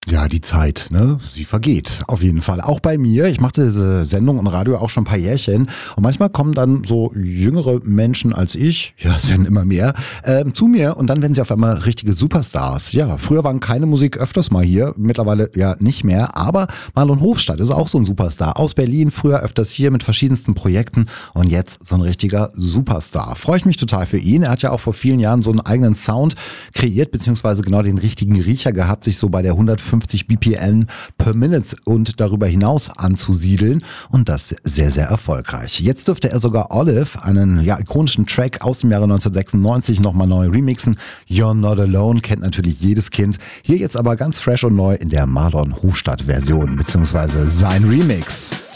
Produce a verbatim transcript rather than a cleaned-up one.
Ja, die Zeit, ne? Sie vergeht. Auf jeden Fall. Auch bei mir. Ich mache diese Sendung und Radio auch schon ein paar Jährchen. Und manchmal kommen dann so jüngere Menschen als ich, ja, es werden immer mehr, ähm, zu mir und dann werden sie auf einmal richtige Superstars. Ja, früher waren keine Musik öfters mal hier. Mittlerweile ja nicht mehr. Aber Marlon Hofstadt ist auch so ein Superstar. Aus Berlin, früher öfters hier mit verschiedensten Projekten und jetzt so ein richtiger Superstar. Freue ich mich total für ihn. Er hat ja auch vor vielen Jahren so einen eigenen Sound kreiert, beziehungsweise genau den richtigen Riecher gehabt, sich so bei der hundertfünfzig B P M per Minute und darüber hinaus anzusiedeln und das sehr, sehr erfolgreich. Jetzt dürfte er sogar Olive, einen ja, ikonischen Track aus dem Jahre neunzehnhundertsechsundneunzig, nochmal neu remixen. You're Not Alone kennt natürlich jedes Kind. Hier jetzt aber ganz fresh und neu in der Marlon Hofstadt Version, beziehungsweise sein Remix.